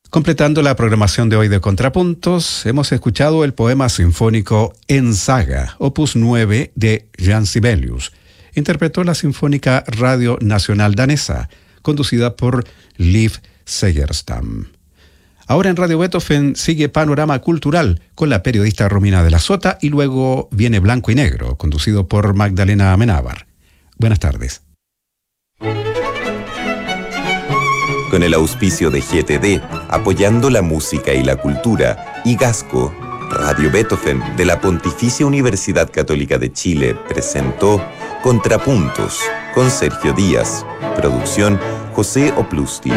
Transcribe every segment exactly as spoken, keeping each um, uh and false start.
Completando la programación de hoy de Contrapuntos, hemos escuchado el poema sinfónico En Saga, opus nueve de Jan Sibelius. Interpretó la Sinfónica Radio Nacional Danesa, conducida por Liv Segerstam. Ahora en Radio Beethoven sigue Panorama Cultural con la periodista Romina de la Sota y luego viene Blanco y Negro, conducido por Magdalena Amenábar. Buenas tardes. Con el auspicio de G T D, apoyando la música y la cultura, y Gasco, Radio Beethoven de la Pontificia Universidad Católica de Chile presentó Contrapuntos con Sergio Díaz. Producción José Oplusti.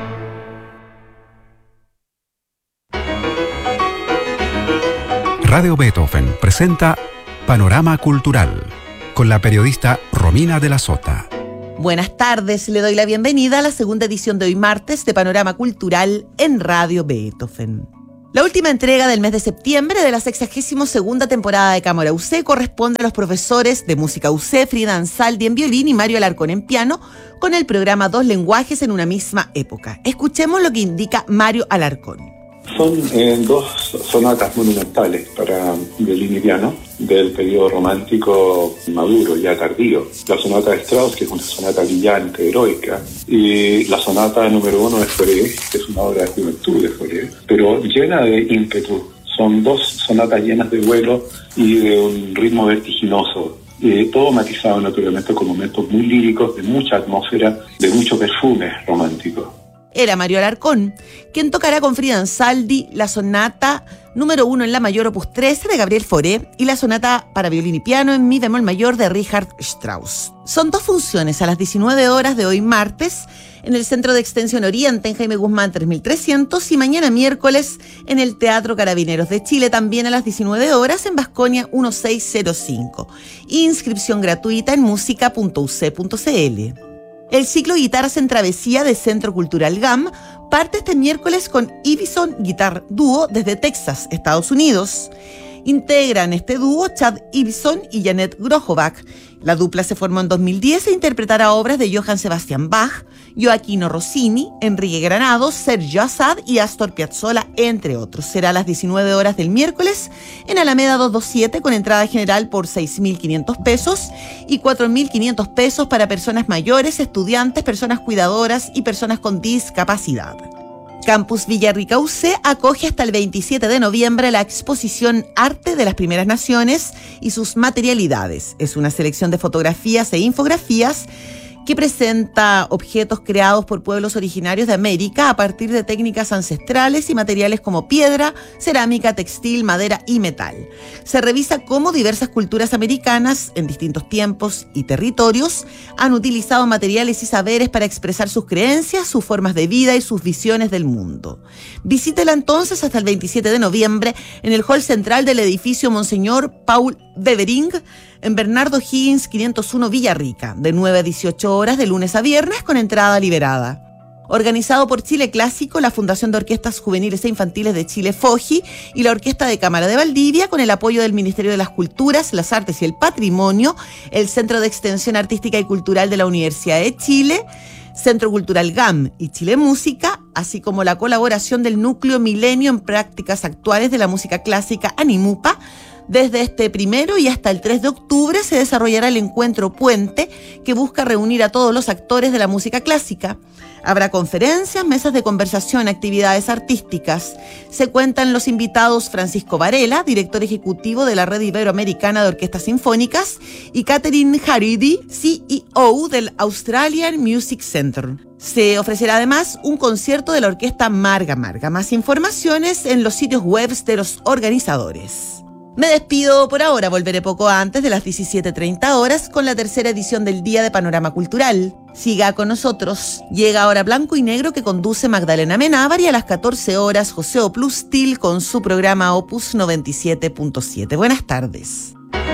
Radio Beethoven presenta Panorama Cultural con la periodista Romina de la Sota. Buenas tardes, le doy la bienvenida a la segunda edición de hoy martes de Panorama Cultural en Radio Beethoven. La última entrega del mes de septiembre de la sexagésima segunda temporada de Cámara U C corresponde a los profesores de música U C, Frida Ansaldi en violín y Mario Alarcón en piano, con el programa Dos Lenguajes en una misma época. Escuchemos lo que indica Mario Alarcón. Son eh, dos sonatas monumentales para violín y piano del periodo romántico maduro, ya tardío. La sonata de Strauss, que es una sonata brillante, heroica, y la sonata número uno de Fauré, que es una obra de juventud de Fauré, pero llena de ímpetu. Son dos sonatas llenas de vuelo y de un ritmo vertiginoso. Eh, todo matizado naturalmente con momentos muy líricos, de mucha atmósfera, de mucho perfume romántico. Era Mario Alarcón, quien tocará con Frida Ansaldi la sonata número uno en la mayor opus trece de Gabriel Fauré y la sonata para violín y piano en mi bemol mayor de Richard Strauss. Son dos funciones a las diecinueve horas de hoy martes en el Centro de Extensión Oriente en Jaime Guzmán tres mil trescientos y mañana miércoles en el Teatro Carabineros de Chile también a las diecinueve horas en Vasconia dieciséis cero cinco. Inscripción gratuita en música punto u ce punto ce ele. El ciclo Guitarras en Travesía de Centro Cultural G A M parte este miércoles con Ibison Guitar Dúo desde Texas, Estados Unidos. Integran este dúo Chad Ibison y Janet Grojovac. La dupla se formó en dos mil diez e interpretará obras de Johann Sebastian Bach, Gioacchino Rossini, Enrique Granados, Sergio Assad y Astor Piazzolla, entre otros. Será a las diecinueve horas del miércoles en Alameda doscientos veintisiete con entrada general por seis mil quinientos pesos y cuatro mil quinientos pesos para personas mayores, estudiantes, personas cuidadoras y personas con discapacidad. Campus Villarrica U C acoge hasta el veintisiete de noviembre la exposición Arte de las Primeras Naciones y sus materialidades. Es una selección de fotografías e infografías que presenta objetos creados por pueblos originarios de América a partir de técnicas ancestrales y materiales como piedra, cerámica, textil, madera y metal. Se revisa cómo diversas culturas americanas en distintos tiempos y territorios han utilizado materiales y saberes para expresar sus creencias, sus formas de vida y sus visiones del mundo. Visítela entonces hasta el veintisiete de noviembre en el hall central del edificio Monseñor Paul Bevering, en Bernardo Higgins quinientos uno Villarrica, de nueve a dieciocho horas de lunes a viernes con entrada liberada. Organizado por Chile Clásico, la Fundación de Orquestas Juveniles e Infantiles de Chile, FOJI, y la Orquesta de Cámara de Valdivia, con el apoyo del Ministerio de las Culturas, las Artes y el Patrimonio, el Centro de Extensión Artística y Cultural de la Universidad de Chile, Centro Cultural G A M y Chile Música, así como la colaboración del Núcleo Milenio en Prácticas Actuales de la Música Clásica, ANIMUPA. Desde este primero y hasta el tres de octubre se desarrollará el encuentro Puente, que busca reunir a todos los actores de la música clásica. Habrá conferencias, mesas de conversación, actividades artísticas. Se cuentan los invitados Francisco Varela, director ejecutivo de la Red Iberoamericana de Orquestas Sinfónicas, y Catherine Haridi, C E O del Australian Music Center. Se ofrecerá además un concierto de la orquesta Marga Marga. Más informaciones en los sitios web de los organizadores. Me despido por ahora, volveré poco antes de las diecisiete treinta horas con la tercera edición del Día de Panorama Cultural. Siga con nosotros. Llega ahora Blanco y Negro, que conduce Magdalena Amenábar, y a las catorce horas José Oplustil con su programa Opus noventa y siete punto siete. Buenas tardes.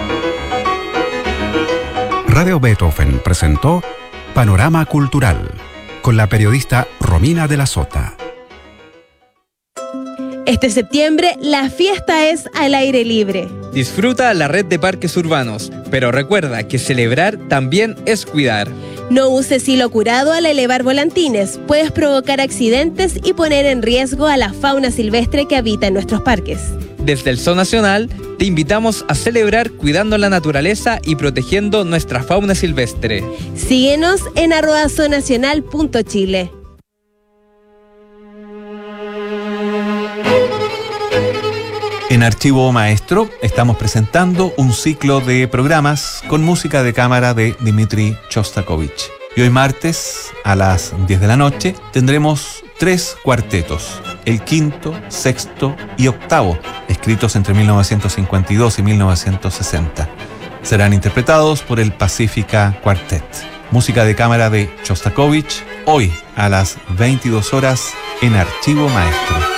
Radio Beethoven presentó Panorama Cultural con la periodista Romina de la Sota. Este septiembre, la fiesta es al aire libre. Disfruta la red de parques urbanos, pero recuerda que celebrar también es cuidar. No uses hilo curado al elevar volantines. Puedes provocar accidentes y poner en riesgo a la fauna silvestre que habita en nuestros parques. Desde el Zoo Nacional, te invitamos a celebrar cuidando la naturaleza y protegiendo nuestra fauna silvestre. Síguenos en arroba zoonacional punto chile. En Archivo Maestro estamos presentando un ciclo de programas con música de cámara de Dmitri Shostakovich. Y hoy martes, a las diez de la noche, tendremos tres cuartetos, el quinto, sexto y octavo, escritos entre mil novecientos cincuenta y dos y mil novecientos sesenta. Serán interpretados por el Pacifica Quartet. Música de cámara de Shostakovich, hoy a las veintidós horas en Archivo Maestro.